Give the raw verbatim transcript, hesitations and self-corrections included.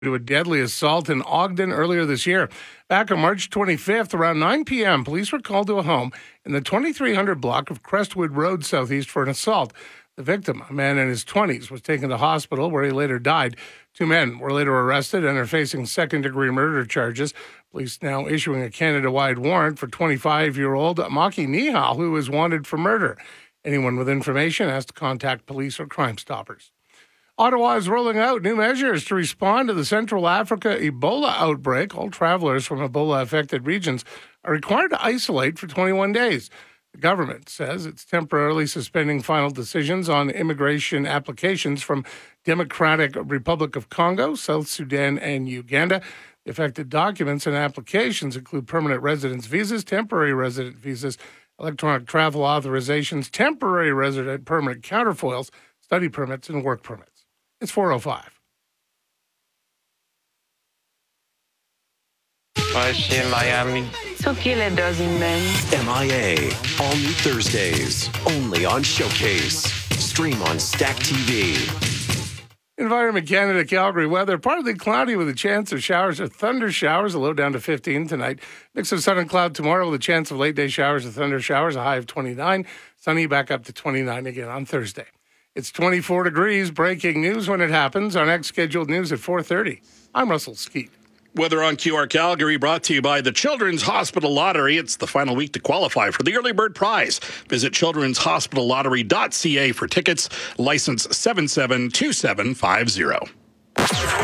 to a deadly assault in Ogden earlier this year. Back on March twenty-fifth, around nine p.m., police were called to a home in the twenty-three hundred block of Crestwood Road southeast for an assault. The victim, a man in his twenties, was taken to hospital where he later died. Two men were later arrested and are facing second-degree murder charges. Police now issuing a Canada-wide warrant for twenty-five-year-old Maki Nihal, who is wanted for murder. Anyone with information has to contact police or Crime Stoppers. Ottawa is rolling out new measures to respond to the Central Africa Ebola outbreak. All travelers from Ebola-affected regions are required to isolate for twenty-one days. The government says it's temporarily suspending final decisions on immigration applications from Democratic Republic of Congo, South Sudan, and Uganda. The affected documents and applications include permanent residence visas, temporary resident visas, electronic travel authorizations, temporary resident permanent counterfoils, study permits, and work permits. It's four oh five. I see in Miami. So kill a dozen men. M I A. All new Thursdays. Only on Showcase. Stream on Stack T V. Environment Canada, Calgary weather. Partly cloudy with a chance of showers or thunder showers. A low down to fifteen tonight. Mix of sun and cloud tomorrow with a chance of late day showers or thunder showers. A high of twenty-nine. Sunny back up to twenty-nine again on Thursday. It's twenty-four degrees. Breaking news when it happens. Our next scheduled news at four thirty. I'm Russell Skeet. Weather on Q R Calgary brought to you by the Children's Hospital Lottery. It's the final week to qualify for the Early Bird Prize. Visit children's hospital lottery dot c a for tickets. License seven seven two seven five zero.